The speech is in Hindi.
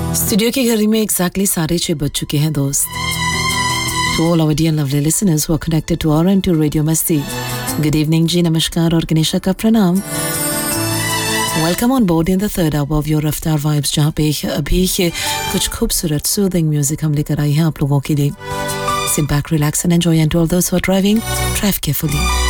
स्टूडियो की घड़ी में एग्जैक्टली 6:30 बज चुके हैं दोस्त. To all our dear and lovely listeners who are connected to RM2 Radio Masti, good evening जी, नमस्कार और गणेशा का प्रणाम. Welcome on board in the third hour of your Raftar Vibes, जहाँ पे अभी कुछ खूबसूरत soothing music हम लेकर आई हैं आप लोगों के लिए. Sit back, relax and enjoy, and to all those who are driving, drive carefully.